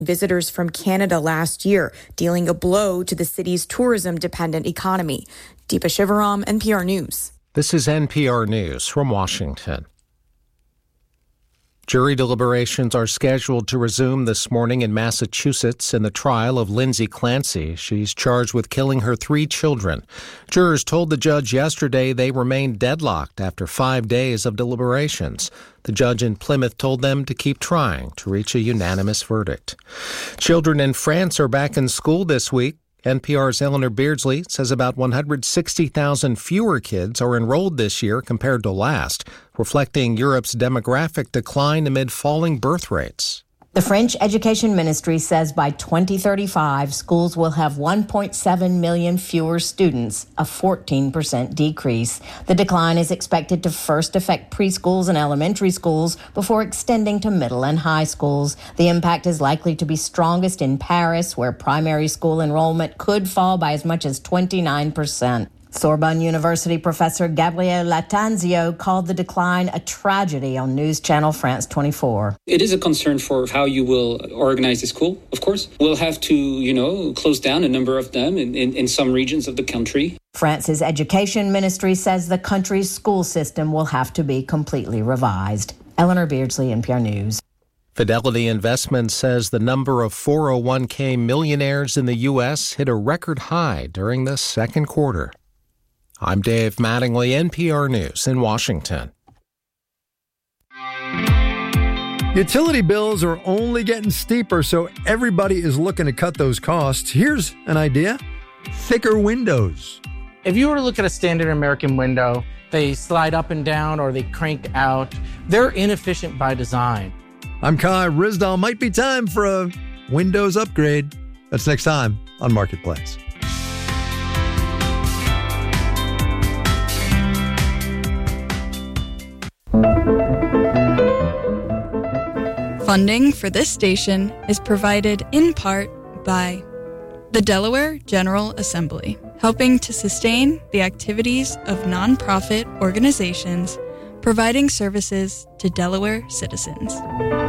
visitors from Canada last year, dealing a blow to the city's tourism-dependent economy. Deepa Shivaram, NPR News. This is NPR News from Washington. Jury deliberations are scheduled to resume this morning in Massachusetts in the trial of Lindsay Clancy. She's charged with killing her 3 children. Jurors told the judge yesterday they remained deadlocked after 5 days of deliberations. The judge in Plymouth told them to keep trying to reach a unanimous verdict. Children in France are back in school this week. NPR's Eleanor Beardsley says about 160,000 fewer kids are enrolled this year compared to last, reflecting Europe's demographic decline amid falling birth rates. The French Education Ministry says by 2035, schools will have 1.7 million fewer students, a 14% decrease. The decline is expected to first affect preschools and elementary schools before extending to middle and high schools. The impact is likely to be strongest in Paris, where primary school enrollment could fall by as much as 29%. Sorbonne University professor Gabriel Latanzio called the decline a tragedy on News Channel France 24. It is a concern for how you will organize the school, of course. We'll have to, close down a number of them in some regions of the country. France's education ministry says the country's school system will have to be completely revised. Eleanor Beardsley, NPR News. Fidelity Investments says the number of 401k millionaires in the U.S. hit a record high during the second quarter. I'm Dave Mattingly, NPR News in Washington. Utility bills are only getting steeper, so everybody is looking to cut those costs. Here's an idea: thicker windows. If you were to look at a standard American window, they slide up and down or they crank out. They're inefficient by design. I'm Kai Ryssdal. Might be time for a Windows upgrade. That's next time on Marketplace. Funding for this station is provided in part by the Delaware General Assembly, helping to sustain the activities of nonprofit organizations providing services to Delaware citizens.